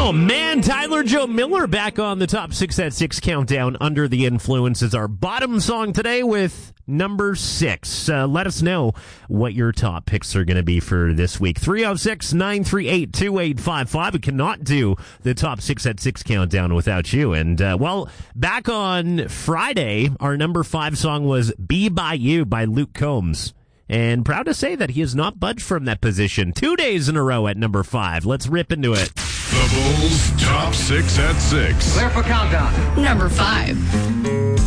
Oh, man, Tyler Joe Miller back on the Top 6 at 6 countdown. Under the Influence is our bottom song today with number 6. Let us know what your top picks are going to be for this week. 306-938-2855. We cannot do the Top 6 at 6 countdown without you. And, back on Friday, our number 5 song was Be By You by Luke Combs. And proud to say that he has not budged from that position 2 days in a row at number 5. Let's rip into it. The Bulls' Top 6 at 6. Clear for countdown. Number 5.